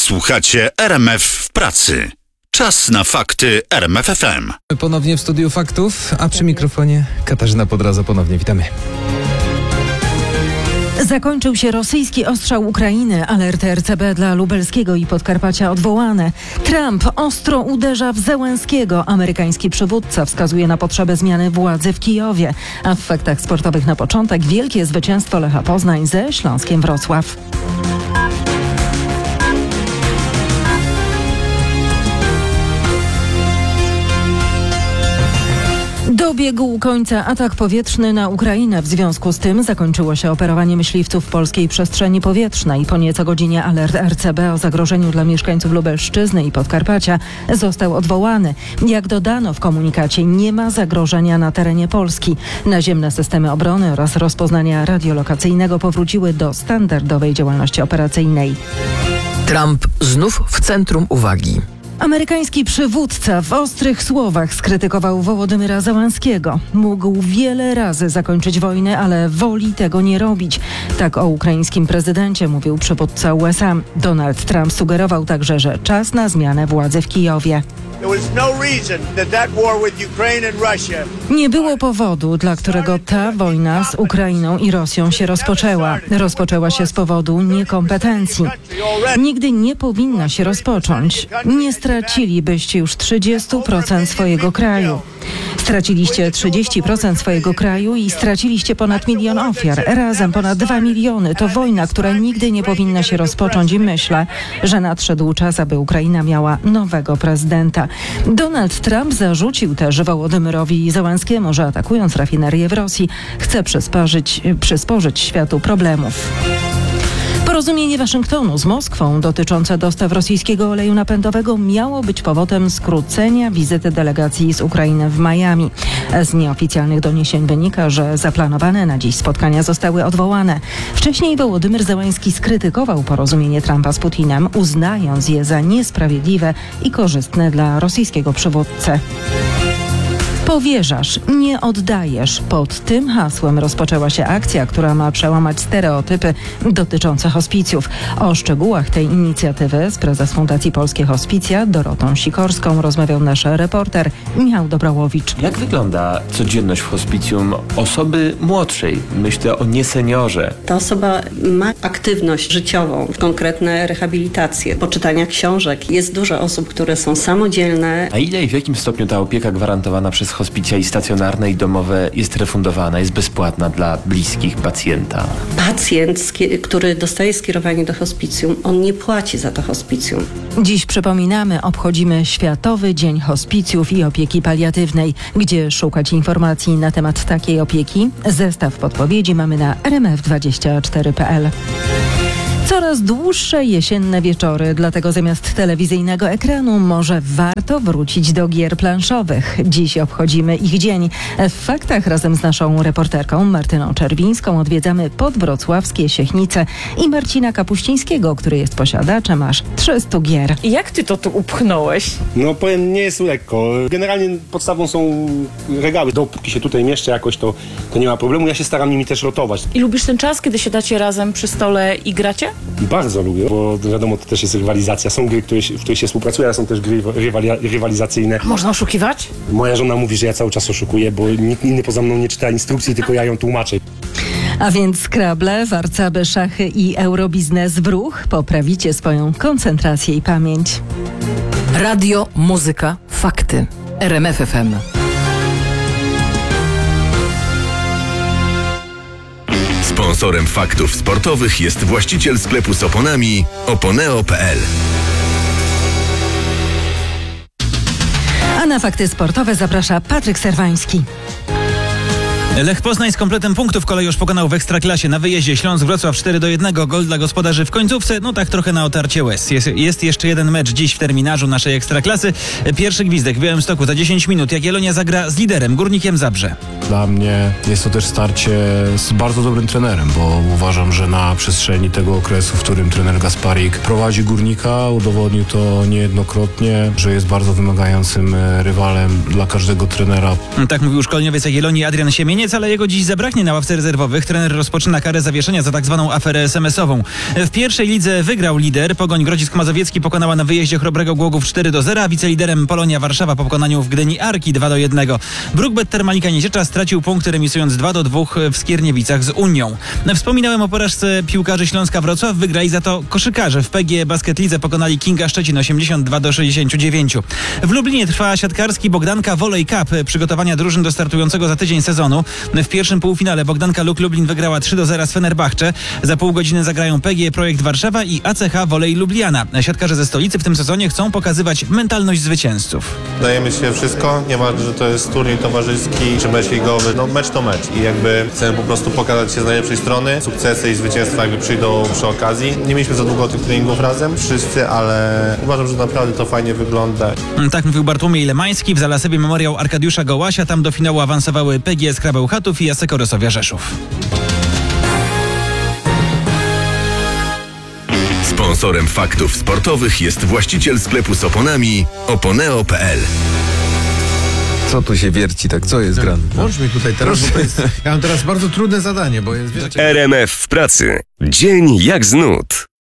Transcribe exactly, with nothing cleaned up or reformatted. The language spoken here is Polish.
Słuchacie R M F w pracy. Czas na fakty R M F F M. Ponownie w studiu faktów, a przy mikrofonie Katarzyna Podraza. Ponownie witamy. Zakończył się rosyjski ostrzał Ukrainy. Alerty R C B dla Lubelskiego i Podkarpacia odwołane. Trump ostro uderza w Zełenskiego. Amerykański przywódca wskazuje na potrzebę zmiany władzy w Kijowie. A w faktach sportowych na początek wielkie zwycięstwo Lecha Poznań ze Śląskiem Wrocław. Dobiegł końca atak powietrzny na Ukrainę. W związku z tym zakończyło się operowanie myśliwców w polskiej przestrzeni powietrznej. Po nieco godzinie alert R C B o zagrożeniu dla mieszkańców Lubelszczyzny i Podkarpacia został odwołany. Jak dodano w komunikacie, nie ma zagrożenia na terenie Polski. Naziemne systemy obrony oraz rozpoznania radiolokacyjnego powróciły do standardowej działalności operacyjnej. Trump znów w centrum uwagi. Amerykański przywódca w ostrych słowach skrytykował Wołodymyra Zełenskiego. Mógł wiele razy zakończyć wojnę, ale woli tego nie robić. Tak o ukraińskim prezydencie mówił przywódca U S A. Donald Trump sugerował także, że czas na zmianę władzy w Kijowie. Nie było powodu, dla którego ta wojna z Ukrainą i Rosją się rozpoczęła. Rozpoczęła się z powodu niekompetencji. Nigdy nie powinna się rozpocząć. Nie stracilibyście już trzydzieści procent swojego kraju. Straciliście trzydzieści procent swojego kraju i straciliście ponad milion ofiar. Razem ponad dwa miliony. To wojna, która nigdy nie powinna się rozpocząć i myślę, że nadszedł czas, aby Ukraina miała nowego prezydenta. Donald Trump zarzucił też Wołodymyrowi Zełenskiemu, że atakując rafinerię w Rosji chce przysporzyć, przysporzyć światu problemów. Porozumienie Waszyngtonu z Moskwą dotyczące dostaw rosyjskiego oleju napędowego miało być powodem skrócenia wizyty delegacji z Ukrainy w Miami. Z nieoficjalnych doniesień wynika, że zaplanowane na dziś spotkania zostały odwołane. Wcześniej Wołodymyr Zełenski skrytykował porozumienie Trumpa z Putinem, uznając je za niesprawiedliwe i korzystne dla rosyjskiego przywódcy. Powierzasz, nie oddajesz. Pod tym hasłem rozpoczęła się akcja, która ma przełamać stereotypy dotyczące hospicjów. O szczegółach tej inicjatywy z prezes Fundacji Polskie Hospicja Dorotą Sikorską rozmawiał nasz reporter Michał Dobrałowicz. Jak wygląda codzienność w hospicjum osoby młodszej? Myślę o nieseniorze. Ta osoba ma aktywność życiową, konkretne rehabilitacje, poczytania książek. Jest dużo osób, które są samodzielne. A ile i w jakim stopniu ta opieka gwarantowana przez hospicja i stacjonarne i domowe jest refundowana, jest bezpłatna dla bliskich pacjenta? Pacjent, który dostaje skierowanie do hospicjum, on nie płaci za to hospicjum. Dziś przypominamy, obchodzimy Światowy Dzień Hospicjów i Opieki Paliatywnej. Gdzie szukać informacji na temat takiej opieki? Zestaw podpowiedzi mamy na r m f dwadzieścia cztery kropka p l. Coraz dłuższe jesienne wieczory, dlatego zamiast telewizyjnego ekranu może warto wrócić do gier planszowych. Dziś obchodzimy ich dzień. W faktach razem z naszą reporterką Martyną Czerwińską odwiedzamy podwrocławskie Siechnice i Marcina Kapuścińskiego, który jest posiadaczem aż trzystu gier. Jak ty to tu upchnąłeś? No powiem, nie jest lekko. Generalnie podstawą są regały. Dopóki się tutaj mieszczę jakoś, to, to nie ma problemu. Ja się staram nimi też rotować. I lubisz ten czas, kiedy siadacie razem przy stole i gracie? Bardzo lubię, bo wiadomo, to też jest rywalizacja. Są gry, które się, w których się współpracuje, ale są też gry rywali, rywalizacyjne. Można oszukiwać? Moja żona mówi, że ja cały czas oszukuję, bo nikt inny poza mną nie czyta instrukcji, tylko ja ją tłumaczę. A więc Scrabble, warcaby, szachy i eurobiznes w ruch. Poprawicie swoją koncentrację i pamięć. Radio, muzyka, fakty. R M F F M. Sponsorem faktów sportowych jest właściciel sklepu z oponami oponeo kropka p l. A na fakty sportowe zaprasza Patryk Serwański. Lech Poznań z kompletem punktów kolejusz pokonał w Ekstraklasie. Na wyjeździe Śląsk Wrocław cztery do jednego. Gol dla gospodarzy w końcówce. No tak trochę na otarcie łez. Jest, jest jeszcze jeden mecz dziś w terminarzu naszej Ekstraklasy. Pierwszy gwizdek w Białymstoku za dziesięć minut. Jagiellonia zagra z liderem Górnikiem Zabrze. Dla mnie jest to też starcie z bardzo dobrym trenerem, bo uważam, że na przestrzeni tego okresu, w którym trener Gasparik prowadzi Górnika, udowodnił to niejednokrotnie, że jest bardzo wymagającym rywalem dla każdego trenera. Tak mówił szkoleniowiec Jagiellonii Adrian Siemieniec. Chłopiec, ale jego dziś zabraknie na ławce rezerwowych. Trener rozpoczyna karę zawieszenia za tak zwaną aferę es em esową. W pierwszej lidze wygrał lider. Pogoń Grodzisk Mazowiecki pokonała na wyjeździe Chrobrego Głogów cztery do zera, a wiceliderem Polonia Warszawa po pokonaniu w Gdyni Arki dwa do jednego. Brookbet Termalika Niziecza stracił punkty, remisując dwa do dwóch w Skierniewicach z Unią. Wspominałem o porażce piłkarzy Śląska Wrocław, wygrali za to koszykarze. W P G Basket Lidze pokonali Kinga Szczecin osiemdziesiąt dwa do sześćdziesięciu dziewięciu. W Lublinie trwa siatkarski Bogdanka Volley Cup, przygotowania drużyn do startującego za tydzień sezonu. W pierwszym półfinale Bogdanka Luk Lublin wygrała trzy do zera z Fenerbahce. Za pół godziny zagrają P G Projekt Warszawa i A C H Volley Lubliana. Siatkarze ze stolicy w tym sezonie chcą pokazywać mentalność zwycięzców. Dajemy się wszystko, nieważne, że to jest turniej towarzyski czy mecz ligowy, no mecz to mecz i jakby chcemy po prostu pokazać się z najlepszej strony. Sukcesy i zwycięstwa jakby przyjdą przy okazji. Nie mieliśmy za długo tych treningów razem, wszyscy, ale uważam, że naprawdę to fajnie wygląda. Tak mówił Bartłomiej Lemański. W Zalasewie memoriał Arkadiusza Gołasia. Tam do finału awansowały P G S Krabeł Chatów i Asseco Resowia Rzeszów. Sponsorem faktów sportowych jest właściciel sklepu z oponami oponeo kropka pe el. Co tu się wierci, tak? Co jest grane? Włącz mi tutaj teraz, bo to jest, ja mam teraz bardzo trudne zadanie, bo jest... Wiecie, R M F w pracy. Dzień jak z nut.